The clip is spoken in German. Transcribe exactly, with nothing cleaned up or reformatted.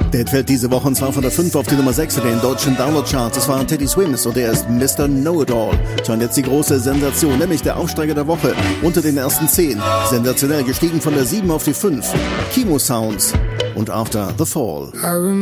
Der fällt diese Woche und zwar von der fünf auf die Nummer sechs in den deutschen Download-Charts. Das war Teddy Swims und er ist Mister Know-It-All. Schon jetzt die große Sensation, nämlich der Aufsteiger der Woche unter den ersten zehn. Sensationell gestiegen von der sieben auf die fünf. Chemo Sounds und After the Fall.